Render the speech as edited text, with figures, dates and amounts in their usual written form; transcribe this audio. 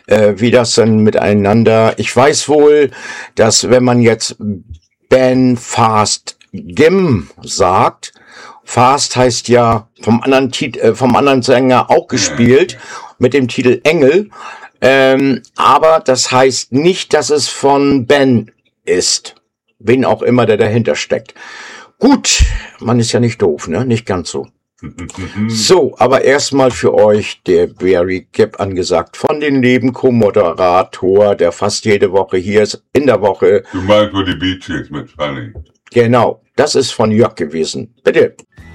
wie das dann miteinander. Ich weiß wohl, dass wenn man jetzt Ben Fast Gim sagt, Fast heißt ja vom anderen Sänger auch gespielt mit dem Titel Engel, aber das heißt nicht, dass es von Ben ist, wen auch immer der dahinter steckt. Gut, man ist ja nicht doof, ne? Nicht ganz so. So, aber erstmal für euch der Barry Gibb angesagt von den lieben Co-Moderator, der fast jede Woche hier ist, in der Woche. Du meinst für die Bee Gees mit Fanny. Genau, das ist von Jörg gewesen. Bitte.